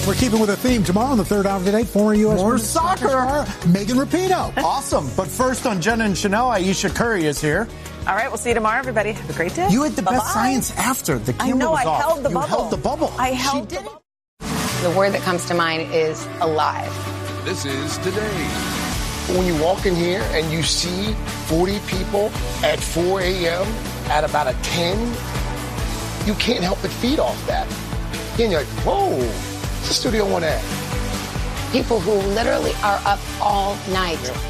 We're keeping with a theme. Tomorrow in the third hour of the day, former U.S. More women's soccer star, Megan Rapinoe. Awesome. But first on Jenna and Chanel, Ayesha Curry is here. All right, we'll see you tomorrow, everybody. Have a great day. You had the Bye-bye. best science after. The camera I know, was I off. held the You bubble. held the bubble. I held the bubble. The word that comes to mind is alive. This is Today. When you walk in here and you see 40 people at 4 a.m. at about a 10, you can't help but feed off that. Then you're like, whoa, it's a Studio One ad. People who literally are up all night.